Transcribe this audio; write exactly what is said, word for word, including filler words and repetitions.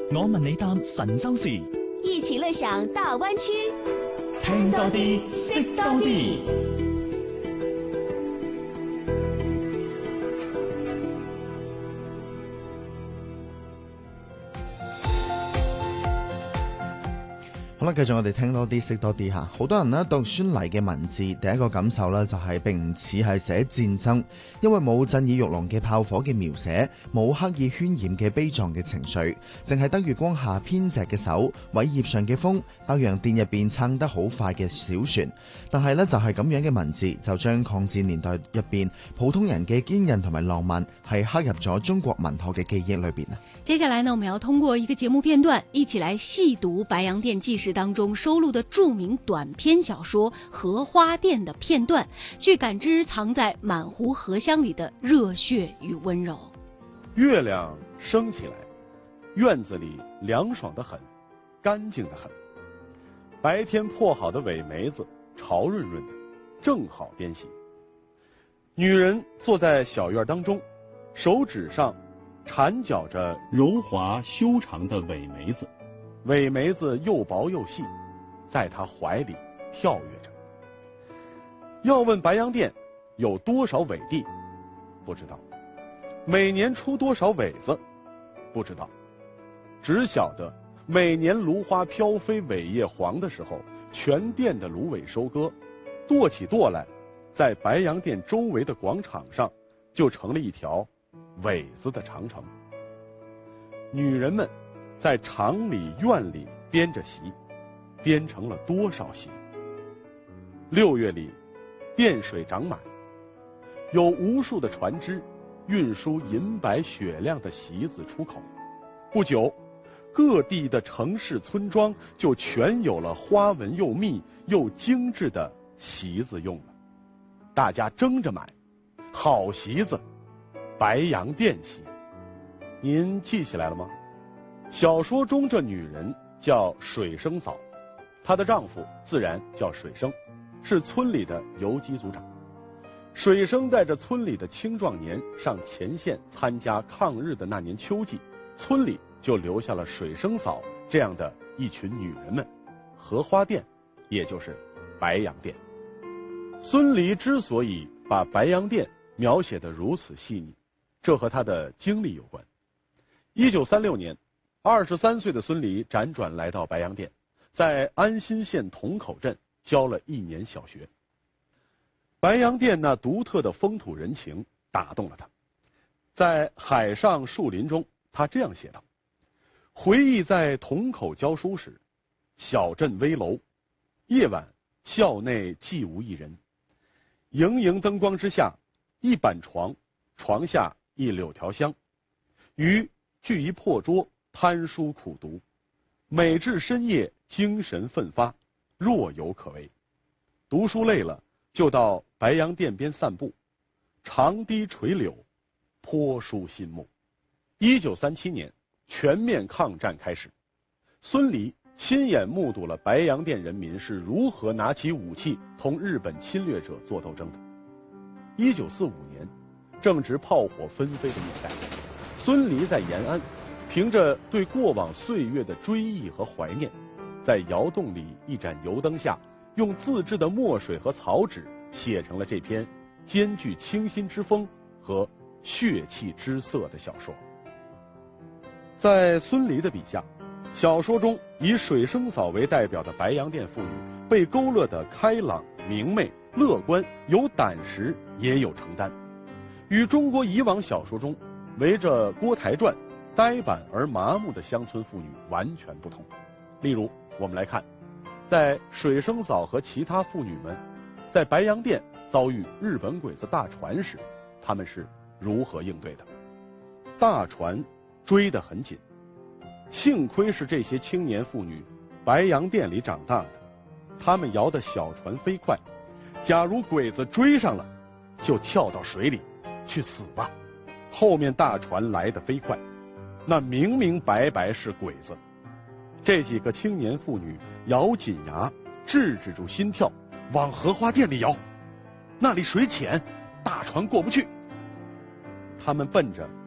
我問你答神州事， 一起樂享大灣區， 聽多啲，識多啲。 好啦，繼續我哋聽多啲，識多啲吓。好多人呢讀孫犁嘅文字，第一個感受呢就係並唔似係寫戰爭，因為冇震耳欲聾嘅炮火嘅描寫，冇刻意渲染嘅悲壯嘅情緒，淨係得月光下編隻嘅手，葦葉上嘅風，白洋淀入邊撐得好快嘅小船。但係呢，就係咁樣嘅文字，就將抗戰年代入邊普通人嘅堅韌同埋浪漫係刻入咗中國文學嘅記憶裏邊啊。 接下來呢，我們要通過一個節目片段，一起來細讀白洋淀記事當中收錄的著名短篇小說《荷花店》的片段，去感知藏在滿湖荷香裏的熱血與溫柔。 月亮升起來，院子裏涼爽得很，乾淨得很。白天破好的苇梅子潮潤潤的，正好編席。女人坐在小院當中，手指上纏絞着柔滑修長的苇梅子，苇梅子又薄又細，在她懷裡跳躍着。要問白洋淀有多少苇地，不知道；每年出多少苇子，不知道。只曉得每年蘆花飄飛苇葉黃的時候，全店的蘆苇收割，垛起垛來，在白洋淀周圍的廣場上就成了一條苇子的長城。女人們在廠裡院裡編着席，編成了多少席？六月裡店水漲滿，有無數的船隻運輸銀白雪亮的席子出口。不久，各地的城市村莊就全有了花紋又密又精緻的席子用了，大家爭着買，好席子，白洋淀席。您記起來了嗎？小說中這女人叫水生嫂，她的丈夫自然叫水生，是村裡的游擊組長。水生帶着村裡的青壯年上前線參加抗日的那年秋季，村裡就留下了水生嫂這樣的一群女人們，荷花店，也就是白洋淀。孫犁之所以把白洋淀描寫得如此細膩，這和他的經歷有關。一九三六年，二十三歲的孫犁輾轉來到白洋淀，在安新縣桶口鎮教了一年小學。白洋淀那獨特的風土人情打動了他，在《海上樹林》中，他這樣寫道：回憶在桶口教書時，小鎮危樓，夜晚校內寂無一人，瑩瑩燈光之下，一板床，床下一柳條香，餘聚一破桌，貪書苦讀，每至深夜精神奮發，若有可為。讀書累了，就到白洋淀邊散步，長堤垂柳，頗舒心目。一九三七年，全面抗戰開始，孫犁親眼目睹了白洋淀人民是如何拿起武器同日本侵略者作鬥爭的。一九四五年，正值炮火紛飛的年代，孫犁在延安，憑着對過往歲月的追憶和懷念，在窑洞裡一盞油燈下，用自制的墨水和草紙寫成了這篇兼具清新之風和血氣之色的小說。在孫犁的筆下，小說中以水生嫂為代表的白洋淀婦女被勾勒得開朗、明媚、樂觀，有膽識也有承擔，與中國以往小說中圍着鍋台轉、呆板而麻木的鄉村婦女完全不同。例如，我們來看，在水生嫂和其他婦女們在白洋淀遭遇日本鬼子大船時，他們是如何應對的。大船追得很緊，幸虧是這些青年婦女白洋淀裡長大的，他們搖的小船飛快，假如鬼子追上了，就跳到水裡去死吧。後面大船來得飛快，那明明白白是鬼子。這幾個青年婦女咬緊牙，制止住心跳，往荷花店裡搖，那裡水淺，大船過不去。他們奔着